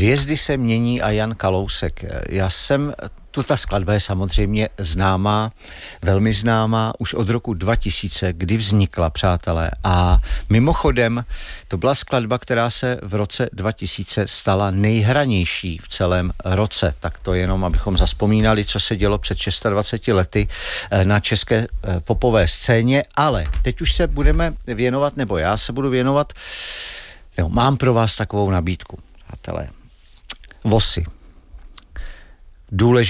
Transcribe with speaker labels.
Speaker 1: Hvězdy se mění a Jan Kalousek. Ta skladba je samozřejmě známá, velmi známá, už od roku 2000, kdy vznikla, přátelé. A mimochodem, to byla skladba, která se v roce 2000 stala nejhranější v celém roce. Tak to jenom, abychom zazpomínali, co se dělo před 26 lety na české popové scéně. Ale teď už se budeme věnovat, nebo já se budu věnovat, mám pro vás takovou nabídku, přátelé. Vosy. Důležité